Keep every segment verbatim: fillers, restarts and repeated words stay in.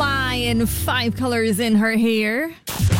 Fly in five colours in her hair.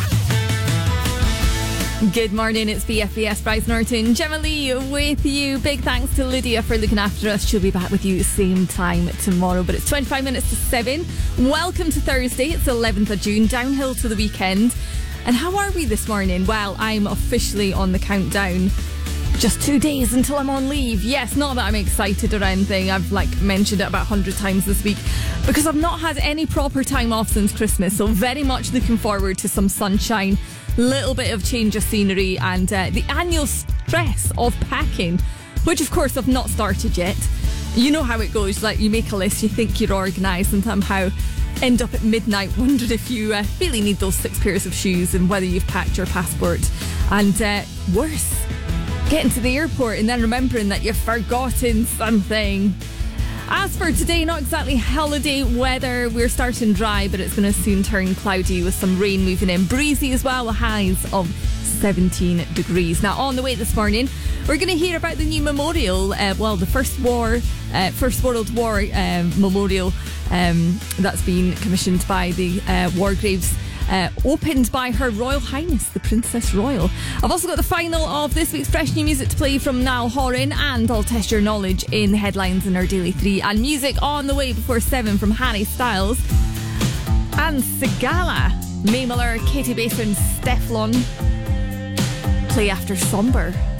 Good morning, it's B F B S, Bryce Norton, Gemma Lee with you. Big thanks to Lydia for looking after us. She'll be back with you same time tomorrow, but it's twenty-five minutes to seven. Welcome to Thursday, it's eleventh of June, downhill to the weekend. And how are we this morning? Well, I'm officially on the countdown. Just two days until I'm on leave. Yes, not that I'm excited or anything. I've like mentioned it about a hundred times this week because I've not had any proper time off since Christmas. So very much looking forward to some sunshine, little bit of change of scenery, and uh, the annual stress of packing, which of course I've not started yet. You know how it goes. Like you make a list, you think you're organised, and somehow end up at midnight wondering if you uh, really need those six pairs of shoes and whether you've packed your passport. And uh, worse, getting to the airport and then remembering that you've forgotten something. As for today, not exactly holiday weather. We're starting dry, but it's going to soon turn cloudy with some rain moving in. Breezy as well, with highs of seventeen degrees. Now, on the way this morning, we're going to hear about the new memorial. Uh, well, the First War, uh, First World War um, memorial um, that's been commissioned by the uh, War Graves. Uh, opened by Her Royal Highness, the Princess Royal. I've also got the final of this week's fresh new music to play from Niall Horan, and I'll test your knowledge in the headlines in our Daily three. And music on the way before seven from Harry Styles and Sigala. Mae Miller, Katie Basin, Stefflon. Play after Somber.